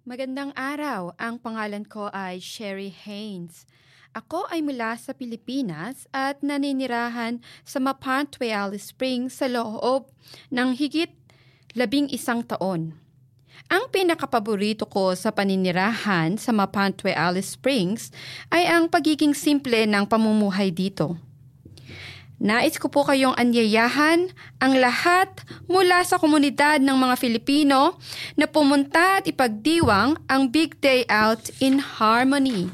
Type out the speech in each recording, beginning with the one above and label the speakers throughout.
Speaker 1: Magandang araw. Ang pangalan ko ay Sherry Haynes. Ako ay mula sa Pilipinas at naninirahan sa Mapantwe Alice Springs sa loob ng higit 11 taon. Ang pinakapaborito ko sa paninirahan sa Mapantwe Alice Springs ay ang pagiging simple ng pamumuhay dito. Nais ko po kayong anyayahan ang lahat mula sa komunidad ng mga Filipino na pumunta at ipagdiwang ang Big Day Out in Harmony.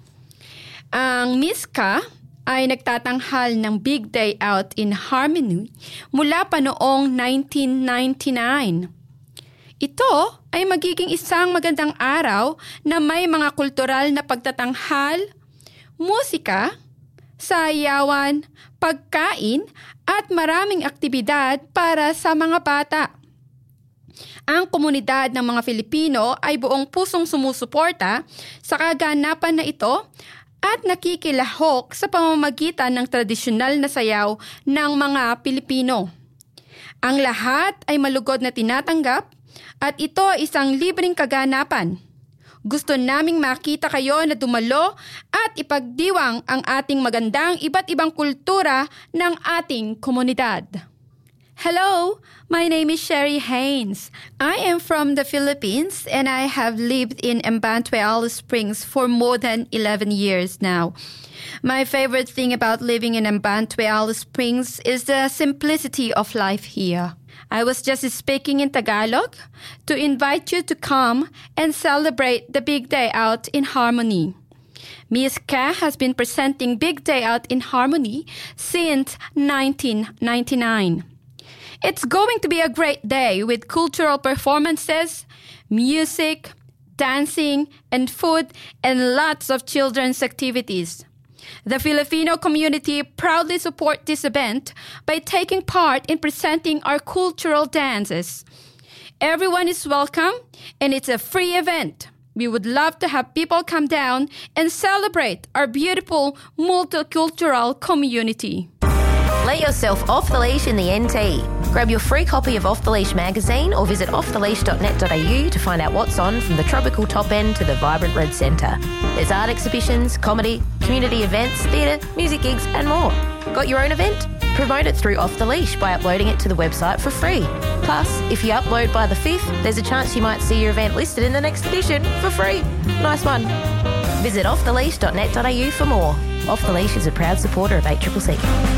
Speaker 1: Ang MISCA ay nagtatanghal ng Big Day Out in Harmony mula pa noong 1999. Ito ay magiging isang magandang araw na may mga kultural na pagtatanghal, musika, sayawan, pagkain at maraming aktibidad para sa mga bata. Ang komunidad ng mga Filipino ay buong pusong sumusuporta sa kaganapan na ito at nakikilahok sa pamamagitan ng tradisyonal na sayaw ng mga Pilipino. Ang lahat ay malugod na tinatanggap at ito ay isang libreng kaganapan. Gusto naming makita kayo na dumalo at ipagdiwang ang ating magandang iba't ibang kultura ng ating komunidad. Hello, my name is Sherry Haynes. I am from the Philippines and I have lived in Mapantwe Alice Springs for more than 11 years now. My favorite thing about living in Mapantwe Alice Springs is the simplicity of life here. I was just speaking in Tagalog to invite you to come and celebrate the Big Day Out in Harmony. MISCA has been presenting Big Day Out in Harmony since 1999. It's going to be a great day with cultural performances, music, dancing, and food, and lots of children's activities. The Filipino community proudly support this event by taking part in presenting our cultural dances. Everyone is welcome and it's a free event. We would love to have people come down and celebrate our beautiful multicultural community.
Speaker 2: Let yourself off the leash in the NT. Grab your free copy of Off the Leash magazine or visit offtheleash.net.au to find out what's on from the tropical top end to the vibrant red centre. There's art exhibitions, comedy, community events, theatre, music gigs and more. Got your own event? Promote it through Off the Leash by uploading it to the website for free. Plus, if you upload by the 5th, there's a chance you might see your event listed in the next edition for free. Nice one. Visit offtheleash.net.au for more. Off the Leash is a proud supporter of 8CCC.